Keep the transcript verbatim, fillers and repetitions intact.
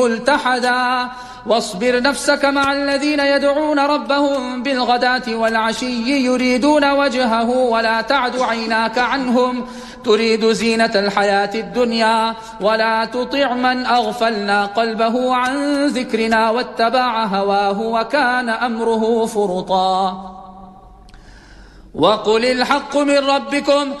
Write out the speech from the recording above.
ملتحدا واصبر نفسك مع الذين يدعون ربهم بالغداة والعشي يريدون وجهه ولا تعد عيناك عنهم تريد زينة الحياة الدنيا ولا تطع من أغفلنا قلبه عن ذكرنا واتبع هواه وكان أمره فرطا وقل الحق من ربكم